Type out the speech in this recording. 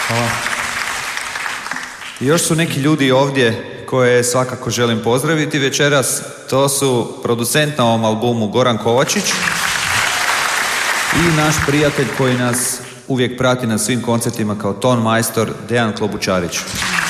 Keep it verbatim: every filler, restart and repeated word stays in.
Hvala. I još su neki ljudi ovdje koje svakako želim pozdraviti večeras. To su producent na ovom albumu Goran Kovačić i naš prijatelj koji nas uvijek prati na svim koncertima kao ton majstor Dejan Klobučarić.